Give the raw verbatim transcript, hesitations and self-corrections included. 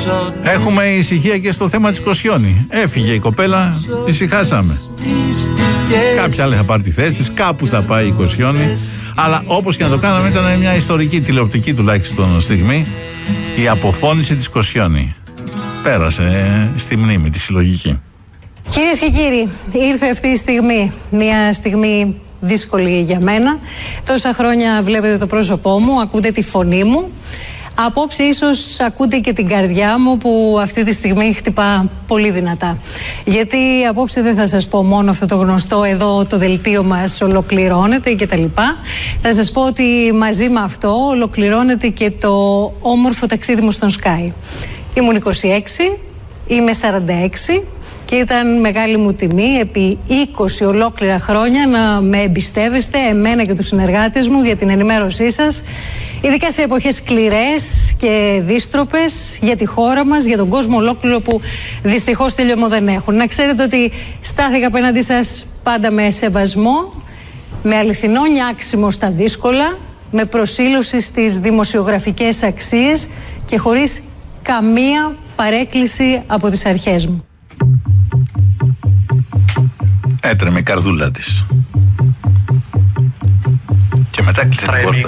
Έχουμε ησυχία και στο θέμα της Κοσιόνη. Έφυγε η κοπέλα, ησυχάσαμε. Κάποια άλλη θα πάρει τη θέση της, κάπου θα πάει η Κοσιόνη. Αλλά όπως και να το κάναμε, ήταν μια ιστορική τηλεοπτική τουλάχιστον στιγμή η αποφώνηση της Κοσιόνη. Πέρασε στη μνήμη τη συλλογική. Κυρίες και κύριοι, ήρθε αυτή η στιγμή. Μια στιγμή δύσκολη για μένα. Τόσα χρόνια βλέπετε το πρόσωπό μου, ακούτε τη φωνή μου. Απόψε ίσως ακούτε και την καρδιά μου που αυτή τη στιγμή χτυπά πολύ δυνατά. Γιατί απόψε δεν θα σας πω μόνο αυτό το γνωστό εδώ το δελτίο μας ολοκληρώνεται και τα λοιπά. Θα σας πω ότι μαζί με αυτό ολοκληρώνεται και το όμορφο ταξίδι μου στον Sky. Ήμουν είκοσι έξι, είμαι σαράντα έξι και ήταν μεγάλη μου τιμή επί είκοσι ολόκληρα χρόνια να με εμπιστεύεστε εμένα και τους συνεργάτες μου για την ενημέρωσή σας, ειδικά σε εποχές σκληρές και δύστροπες για τη χώρα μας, για τον κόσμο ολόκληρο που δυστυχώς τελειωμό δεν έχουν. Να ξέρετε ότι στάθηκα απέναντι σας πάντα με σεβασμό, με αληθινό νιάξιμο στα δύσκολα, με προσήλωση στις δημοσιογραφικές αξίες και χωρίς καμία παρέκκληση από τις αρχές μου. Έτρεμε η καρδούλα της. Και μετά κλείσε την πόρτα.